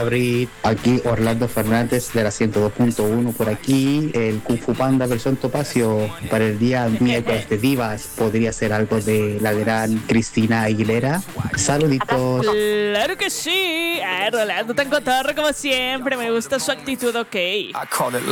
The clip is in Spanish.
Brit. Aquí Orlando Fernández de la 102.1 por aquí. El Kung Fu Panda versión Topacio para el día miércoles de Divas. Podría ser algo de la gran Cristina Aguilera. Saluditos. Claro que sí. Rolando tan cotorro como siempre. Me gusta su actitud, ok. I call it